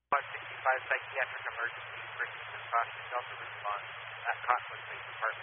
65 psychiatric emergency, bringing the Costa Delta response at Cottonwood Police Department.